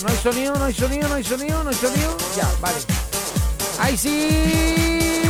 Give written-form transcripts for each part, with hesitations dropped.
No hay sonido, no hay sonido, no hay sonido, no hay sonido. Ya, vale. ¡Ahí sí!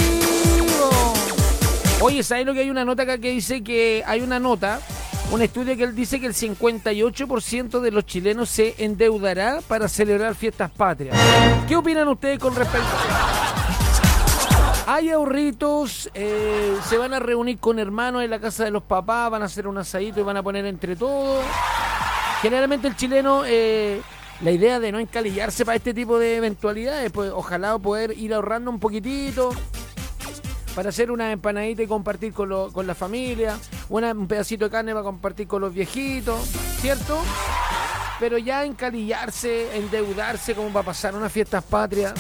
Oye, ¿sabes lo que hay una nota acá que dice que hay una nota, un estudio que él dice que el 58% de los chilenos se endeudará para celebrar fiestas patrias? ¿Qué opinan ustedes con respecto a eso? Hay ahorritos, se van a reunir con hermanos en la casa de los papás, van a hacer un asadito y van a poner entre todos. Generalmente el chileno, la idea de no encalillarse para este tipo de eventualidades, pues ojalá poder ir ahorrando un poquitito para hacer una empanadita y compartir con la familia, un pedacito de carne para compartir con los viejitos, ¿cierto? Pero ya encalillarse, endeudarse como para pasar unas fiestas patrias,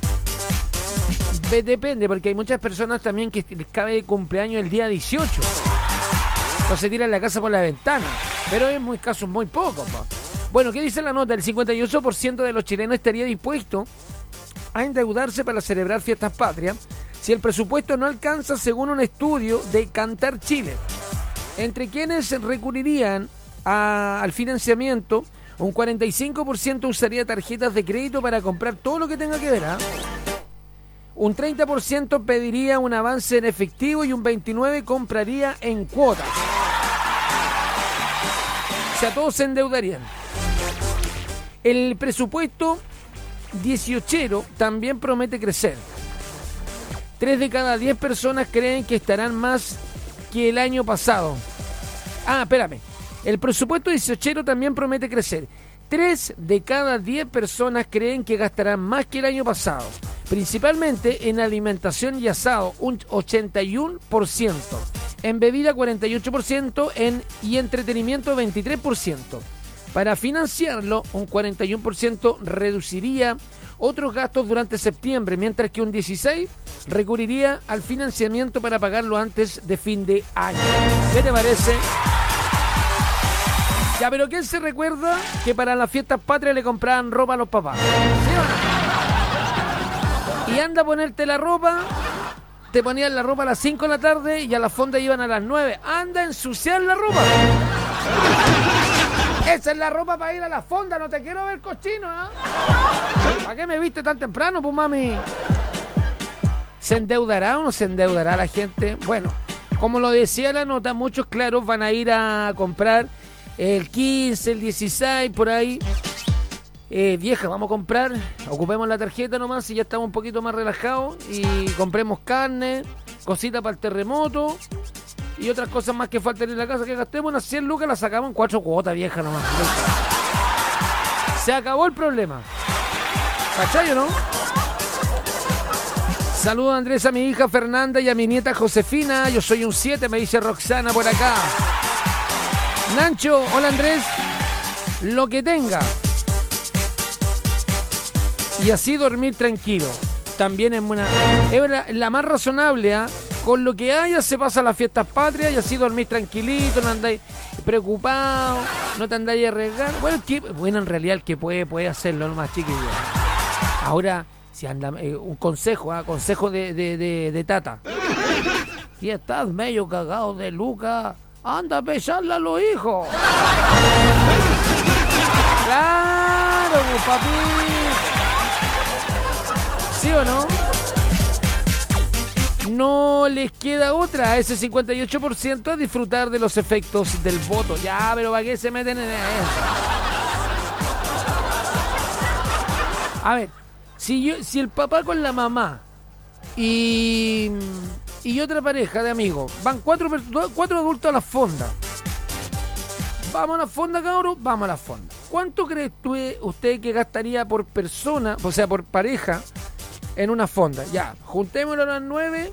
depende, porque hay muchas personas también que les cabe cumpleaños el día 18. Entonces tiran la casa por la ventana, pero en muy casos muy pocos. Bueno, ¿qué dice la nota? El 58% de los chilenos estaría dispuesto a endeudarse para celebrar fiestas patrias si el presupuesto no alcanza, según un estudio de Cantar Chile. Entre quienes recurrirían al financiamiento, un 45% usaría tarjetas de crédito para comprar todo lo que tenga que ver. Un 30% pediría un avance en efectivo y un 29% compraría en cuotas. O sea, todos se endeudarían. El presupuesto 18 también promete crecer. 3 de cada 10 personas creen que estarán más que el año pasado. Espérame. El presupuesto 18 también promete crecer. 3 de cada 10 personas creen que gastarán más que el año pasado. Principalmente en alimentación y asado, un 81%. En bebida, 48%. Y entretenimiento, 23%. Para financiarlo, un 41% reduciría otros gastos durante septiembre, mientras que un 16% recurriría al financiamiento para pagarlo antes de fin de año. ¿Qué te parece? Ya, pero ¿quién se recuerda que para las fiestas patrias le compraban ropa a los papás? ¿Sí o no? Y anda a ponerte la ropa, te ponían la ropa a las 5 de la tarde y a la fonda iban a las 9. Anda a ensuciar la ropa. Esa es la ropa para ir a la fonda, no te quiero ver cochino, ¿eh? ¿Para qué me viste tan temprano, pues mami? ¿Se endeudará o no se endeudará la gente? Bueno, como lo decía la nota, muchos claros van a ir a comprar el 15, el 16, por ahí. Vieja, vamos a comprar, ocupemos la tarjeta nomás y ya estamos un poquito más relajados y compremos carne, cositas para el terremoto y otras cosas más que falten en la casa, que gastemos unas 100 lucas, las sacamos en 4 cuotas, vieja, nomás. Se acabó el problema. ¿Cachai o no? Saludos a Andrés, a mi hija Fernanda y a mi nieta Josefina. Yo soy un 7, me dice Roxana por acá. Nancho, hola Andrés. Lo que tenga. Y así dormir tranquilo. También es la más razonable, ¿eh? Con lo que haya se pasa las fiestas patrias y así dormís tranquilito, no andáis preocupados, no te andáis arriesgando. Bueno, en realidad el que puede hacerlo, nomás, chiquillos. Ahora, si anda, un consejo, consejo de Tata. Si estás medio cagado de Luca, anda a pesarle a los hijos. Claro, papi. ¿Sí o no? No les queda otra a ese 58% a disfrutar de los efectos del voto. Ya, pero ¿para qué se meten en eso? A ver, si el papá con la mamá y otra pareja de amigos van cuatro adultos a la fonda. Vamos a la fonda, cabrón, vamos a la fonda. ¿Cuánto cree usted que gastaría por persona, o sea, por pareja, en una fonda? Ya, juntémoslo a las 9